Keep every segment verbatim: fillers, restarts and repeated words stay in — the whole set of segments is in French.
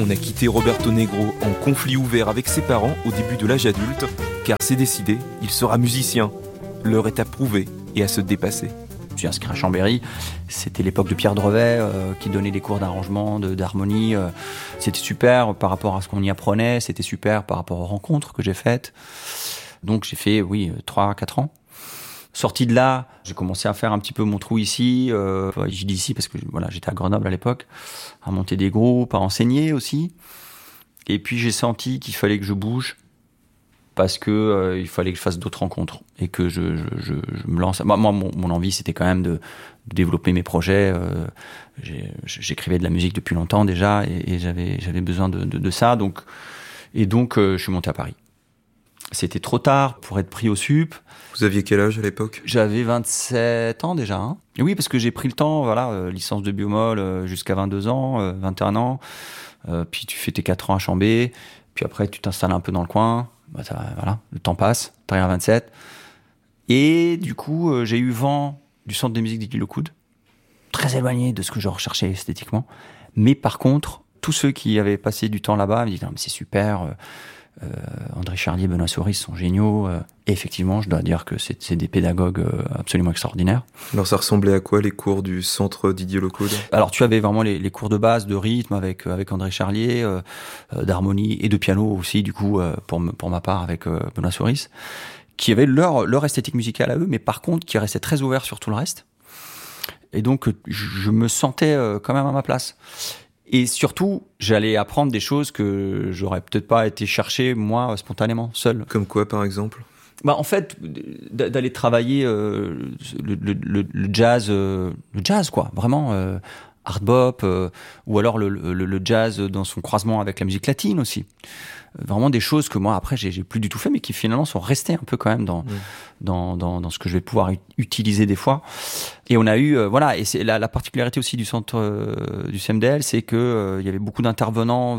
On a quitté Roberto Negro en conflit ouvert avec ses parents au début de l'âge adulte, car c'est décidé, il sera musicien. L'heure est à prouver et à se dépasser. Je suis inscrit à Chambéry, c'était l'époque de Pierre Drevet euh, qui donnait des cours d'arrangement, de, d'harmonie. Euh, c'était super par rapport à ce qu'on y apprenait, c'était super par rapport aux rencontres que j'ai faites. Donc j'ai fait, oui, trois à quatre ans. Sorti de là, j'ai commencé à faire un petit peu mon trou ici. Euh, je dis ici parce que voilà, j'étais à Grenoble à l'époque, à monter des groupes, à enseigner aussi. Et puis j'ai senti qu'il fallait que je bouge parce que euh, il fallait que je fasse d'autres rencontres et que je, je, je, je me lance. Moi, moi mon, mon envie, c'était quand même de, de développer mes projets. Euh, j'ai, j'écrivais de la musique depuis longtemps déjà et, et j'avais, j'avais besoin de, de, de ça. Donc, et donc, euh, je suis monté à Paris. C'était trop tard pour être pris au sup. Vous aviez quel âge à l'époque ? J'avais vingt-sept ans déjà. Hein. Et oui, parce que j'ai pris le temps, voilà, euh, licence de biomol euh, jusqu'à vingt-deux ans, euh, vingt et un ans. Euh, puis tu fais tes quatre ans à Chambé. Puis après, tu t'installes un peu dans le coin. Bah, voilà, le temps passe. T'arrives à vingt-sept. Et du coup, euh, j'ai eu vent du centre de musique d'Île-aux-Coudes. Très éloigné de ce que je recherchais esthétiquement. Mais par contre, tous ceux qui avaient passé du temps là-bas me disaient non, mais c'est super. Euh, Euh, André Charlier, Benoît Souris sont géniaux. Euh, et effectivement, je dois dire que c'est, c'est des pédagogues euh, absolument extraordinaires. Alors ça ressemblait à quoi les cours du centre Didier Locoud ? Alors tu avais vraiment les, les cours de base, de rythme avec, avec André Charlier, euh, euh, d'harmonie et de piano aussi, du coup, euh, pour, me, pour ma part, avec euh, Benoît Souris, qui avaient leur, leur esthétique musicale à eux, mais par contre qui restaient très ouverts sur tout le reste. Et donc je, je me sentais euh, quand même à ma place. Et surtout, j'allais apprendre des choses que j'aurais peut-être pas été chercher, moi, spontanément, seul. Comme quoi, par exemple ? Bah, en fait, d'aller travailler euh, le, le, le jazz, euh, le jazz, quoi, vraiment, euh, hard bop, euh, ou alors le, le, le jazz dans son croisement avec la musique latine aussi. Vraiment des choses que moi, après, j'ai, j'ai plus du tout fait, mais qui finalement sont restées un peu quand même dans, mmh. dans, dans, dans ce que je vais pouvoir u- utiliser des fois. Et on a eu, euh, voilà, et c'est la, la particularité aussi du centre euh, du C M D L, c'est que euh, il y avait beaucoup d'intervenants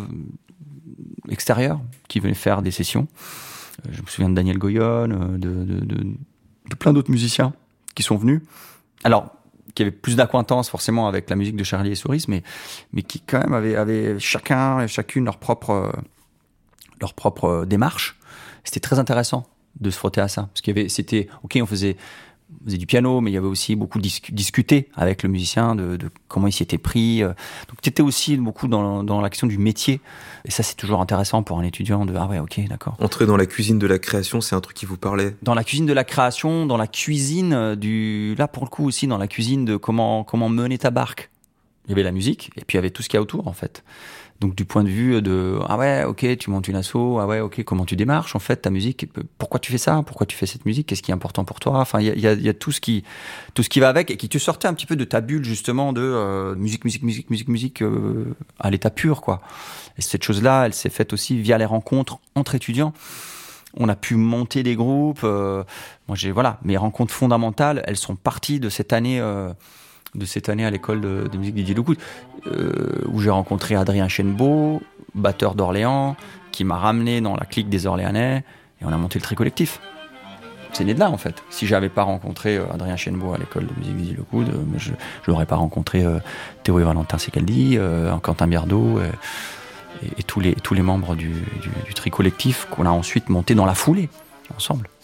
extérieurs qui venaient faire des sessions. Euh, je me souviens de Daniel Goyon, de, de, de, de plein d'autres musiciens qui sont venus. Alors, qui avaient plus d'acquaintance forcément avec la musique de Charlier et Souris, mais, mais qui quand même avaient, avaient chacun et chacune leur propre... Euh, leur propre démarche. C'était très intéressant de se frotter à ça. Parce qu'il y avait, c'était, ok, on faisait, on faisait du piano, mais il y avait aussi beaucoup discu- discuté avec le musicien de, de comment il s'y était pris. Donc, tu étais aussi beaucoup dans, dans la question du métier. Et ça, c'est toujours intéressant pour un étudiant de, ah ouais, ok, d'accord. Entrer dans la cuisine de la création, c'est un truc qui vous parlait ? Dans la cuisine de la création, dans la cuisine du, là, pour le coup aussi, dans la cuisine de comment, comment mener ta barque. Il y avait la musique, et puis il y avait tout ce qu'il y a autour, en fait. Donc du point de vue de ah ouais ok tu montes une asso, ah ouais ok comment tu démarches en fait ta musique, pourquoi tu fais ça, pourquoi tu fais cette musique, qu'est-ce qui est important pour toi, enfin il y a, y, a, y a tout ce qui tout ce qui va avec et qui te sortait un petit peu de ta bulle justement de euh, musique musique musique musique musique euh, à l'état pur quoi. Et cette chose là elle s'est faite aussi via les rencontres entre étudiants. On a pu monter des groupes, euh, moi j'ai voilà mes rencontres fondamentales elles sont parties de cette année euh, de cette année à l'école de, de musique Didier Locoud, euh, où j'ai rencontré Adrien Chenbeau, batteur d'Orléans, qui m'a ramené dans la clique des Orléanais, et on a monté le Tri Collectif. C'est né de là, en fait. Si j'avais pas rencontré euh, Adrien Chenbeau à l'école de musique Didier Locoud, euh, je n'aurais pas rencontré euh, Théo et Valentin Secaldi, euh, Quentin Biardot, euh, et, et tous les, tous les membres du, du, du Tri Collectif qu'on a ensuite monté dans la foulée, ensemble.